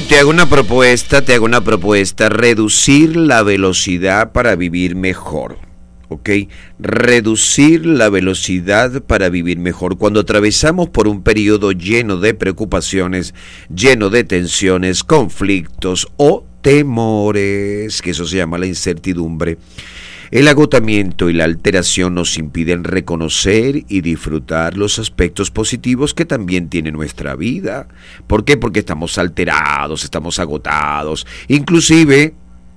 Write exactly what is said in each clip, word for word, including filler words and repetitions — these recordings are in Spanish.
te hago una propuesta, te hago una propuesta, reducir la velocidad para vivir mejor, ¿ok? Reducir la velocidad para vivir mejor. Cuando atravesamos por un periodo lleno de preocupaciones, lleno de tensiones, conflictos o temores, que eso se llama la incertidumbre, el agotamiento y la alteración nos impiden reconocer y disfrutar los aspectos positivos que también tiene nuestra vida. ¿Por qué? Porque estamos alterados, estamos agotados. Inclusive,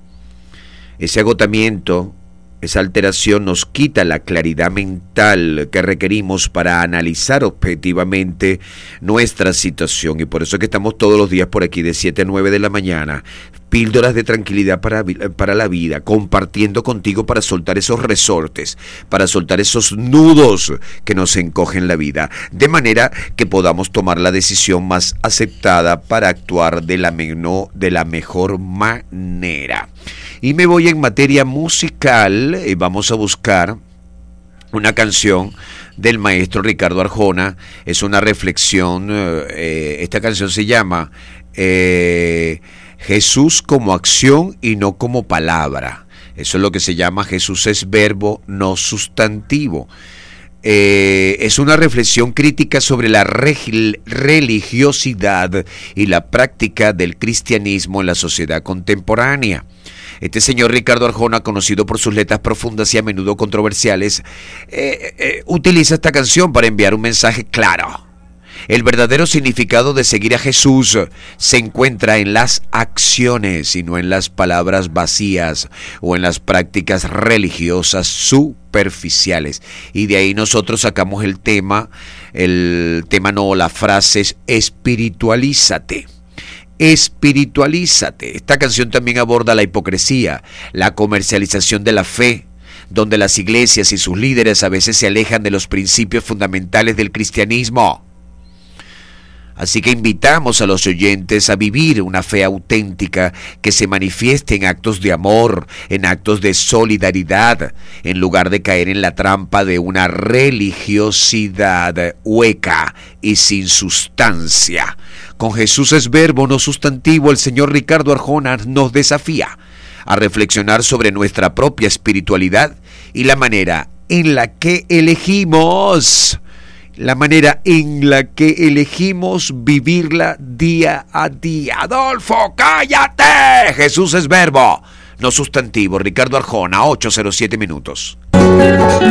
ese agotamiento, esa alteración nos quita la claridad mental que requerimos para analizar objetivamente nuestra situación. Y por eso es que estamos todos los días por aquí de siete a nueve de la mañana. Píldoras de tranquilidad para, para la vida, compartiendo contigo para soltar esos resortes, para soltar esos nudos que nos encogen la vida, de manera que podamos tomar la decisión más aceptada para actuar de la, menor, de la mejor manera. Y me voy en materia musical, y vamos a buscar una canción del maestro Ricardo Arjona. Es una reflexión, eh, esta canción se llama eh, Jesús como acción y no como palabra. Eso es lo que se llama Jesús es verbo, no sustantivo. Eh, es una reflexión crítica sobre la reg- religiosidad y la práctica del cristianismo en la sociedad contemporánea. Este señor Ricardo Arjona, conocido por sus letras profundas y a menudo controversiales, eh, eh, utiliza esta canción para enviar un mensaje claro. El verdadero significado de seguir a Jesús se encuentra en las acciones y no en las palabras vacías o en las prácticas religiosas superficiales. Y de ahí nosotros sacamos el tema, el tema no, la frase es espiritualízate. Espiritualízate. Esta canción también aborda la hipocresía, la comercialización de la fe, donde las iglesias y sus líderes a veces se alejan de los principios fundamentales del cristianismo. Así que invitamos a los oyentes a vivir una fe auténtica que se manifieste en actos de amor, en actos de solidaridad, en lugar de caer en la trampa de una religiosidad hueca y sin sustancia. Con Jesús es verbo, no sustantivo, el señor Ricardo Arjona nos desafía a reflexionar sobre nuestra propia espiritualidad y la manera en la que elegimos La manera en la que elegimos vivirla día a día. Adolfo, cállate. Jesús es verbo, no sustantivo. Ricardo Arjona, ocho cero siete minutos.